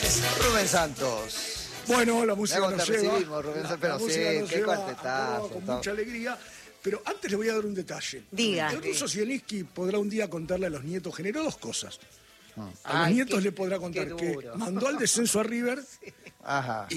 Rubén Santos. Bueno, la música nos lleva. Rubén, La pero música sí, nos qué lleva cuartetazo. con mucha alegría. Pero antes le voy a dar un detalle. Diga. El ruso Zielinski podrá un día contarle a los nietos, generó dos cosas. A los Ay, nietos qué- le podrá contar qué que duro. mandó al descenso a River Ajá.